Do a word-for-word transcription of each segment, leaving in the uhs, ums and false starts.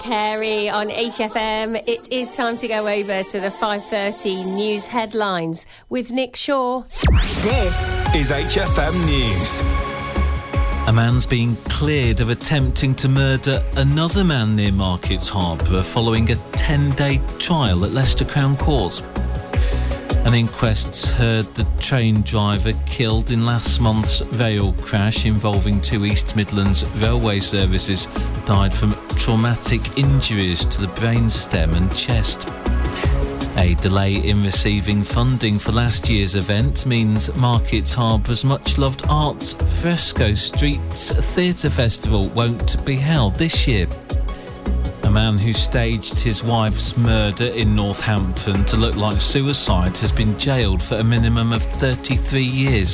Carey on H F M. It is time to go over to the five thirty news headlines with Nick Shaw. This is H F M News. A man's been cleared of attempting to murder another man near Markets Harbour following a ten-day trial at Leicester Crown Court. An inquest's heard the train driver killed in last month's rail crash involving two East Midlands railway services died from traumatic injuries to the brainstem and chest. A delay in receiving funding for last year's event means Markets Harbour's much-loved Arts Fresco Streets Theatre Festival won't be held this year. A man who staged his wife's murder in Northampton to look like suicide has been jailed for a minimum of thirty-three years.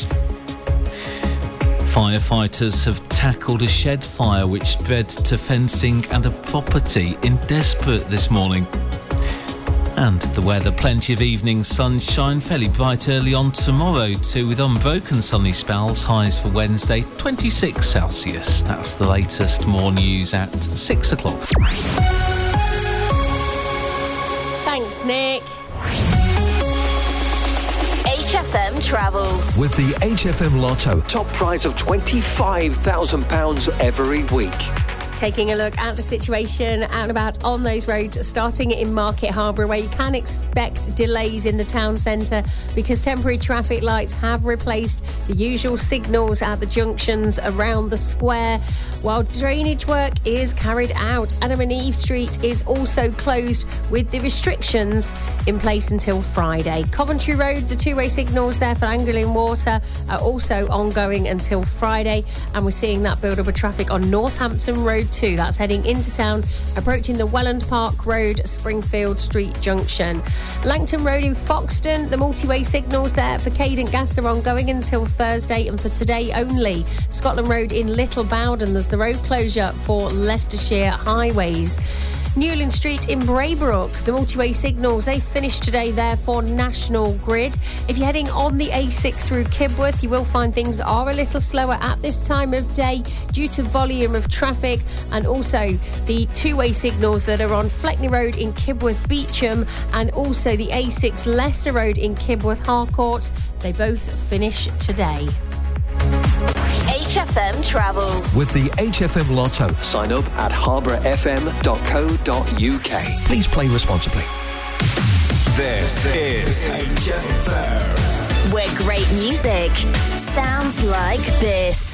Firefighters have tackled a shed fire which spread to fencing and a property in Desperate this morning. And the weather, plenty of evening sunshine, fairly bright early on tomorrow too, with unbroken sunny spells, highs for Wednesday, twenty-six Celsius. That's the latest. More news at six o'clock. Thanks, Nick. H F M Travel. With the H F M Lotto, top prize of twenty-five thousand pounds every week. Taking a look at the situation out and about on those roads, starting in Market Harbour, where you can expect delays in the town centre because temporary traffic lights have replaced the usual signals at the junctions around the square, while drainage work is carried out. Adam and Eve Street is also closed with the restrictions in place until Friday. Coventry Road, the two-way signals there for Anglian Water are also ongoing until Friday, and we're seeing that build up of traffic on Northampton Road too. That's heading into town, approaching the Welland Park Road, Springfield Street Junction. Langton Road in Foxton, the multi-way signals there for Cadent Gas are ongoing until Thursday and for today only. Scotland Road in Little Bowden, there's the road closure for Leicestershire highways. Newland Street in Braybrook, the multi-way signals, they finished today there for National Grid. If you're heading on the A six through Kibworth, you will find things are a little slower at this time of day due to volume of traffic, and also the two-way signals that are on Fleckney Road in Kibworth Beecham and also the A six Leicester Road in Kibworth Harcourt. They both finish today. H F M Travel. With the H F M Lotto, sign up at harbour f m dot co dot u k. Please play responsibly. This is H F M. Where great music sounds like this.